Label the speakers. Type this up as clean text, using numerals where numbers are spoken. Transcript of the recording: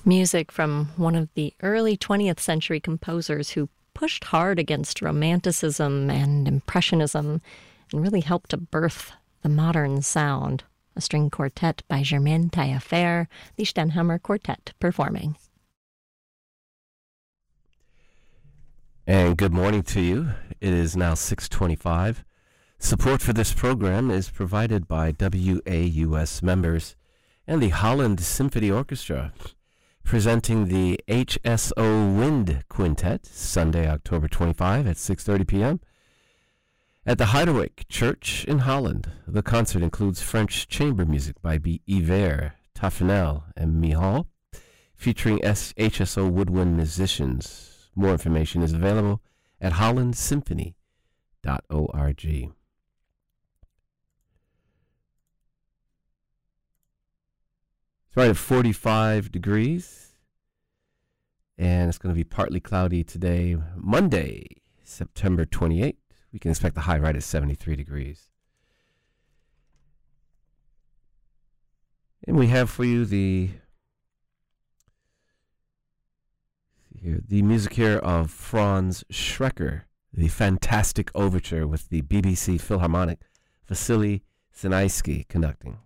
Speaker 1: Music from one of the early 20th century composers who pushed hard against Romanticism and Impressionism and really helped to birth the modern sound. A string quartet by Germaine Taillefer, the Stenhammer Quartet performing.
Speaker 2: And good morning to you. It is now 6:25. Support for this program is provided by WAUS members and the Holland Symphony Orchestra, presenting the HSO Wind Quintet, Sunday, October 25 at 6:30 p.m. at the Heiderwyk Church in Holland. The concert includes French chamber music by Yver, Taffanel, and Mihal, featuring HSO woodwind musicians. More information is available at hollandsymphony.org. It's right at 45 degrees, and it's going to be partly cloudy today, Monday, September 28th. We can expect the high right at 73 degrees. And we have for you the music here of Franz Schreker, the fantastic overture with the BBC Philharmonic, Vasily Sinaisky conducting.